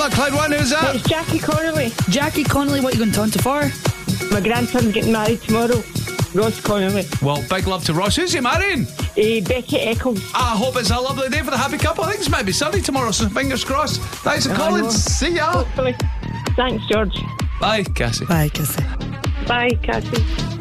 luck, Clyde One. Who's that? It's Jackie Connolly. Jackie Connolly, what are you going to turn to for? My grandson's getting married tomorrow. Ross Connolly. Well, big love to Ross. Who's he marrying? Becky Eccles. I hope it's a lovely day for the happy couple. I think it's might be sunny tomorrow, so fingers crossed. Thanks for calling. See ya. Hopefully. Thanks, George. Bye, Cassie. Bye, Cassie. Bye, Cassie.